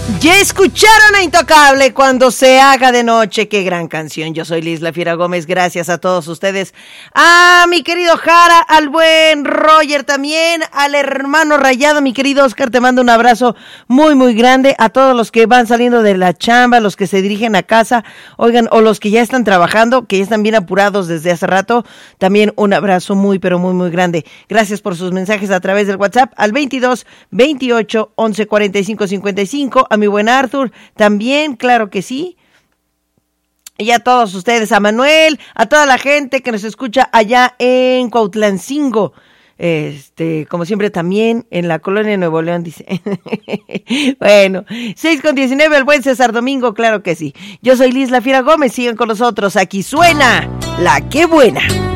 Ya escucharon a Intocable cuando se haga de noche. Qué gran canción. Yo soy Liz La Fiera Gómez. Gracias a todos ustedes. A mi querido Jara, al buen Roger también, al hermano Rayado, mi querido Oscar, te mando un abrazo muy, muy grande. A todos los que van saliendo de la chamba, los que se dirigen a casa, oigan, o los que ya están trabajando, que ya están bien apurados desde hace rato, también un abrazo muy, pero muy, muy grande. Gracias por sus mensajes a través del WhatsApp al 22 28 11 45 55. A mi buen Arthur, también, claro que sí. Y a todos ustedes, a Manuel, a toda la gente que nos escucha allá en Cuautlancingo. Como siempre también en la colonia de Nuevo León, dice. Bueno, 6:19, el buen César Domingo, claro que sí. Yo soy Liz La Fiera Gómez, sigan con nosotros, aquí suena La Qué Buena.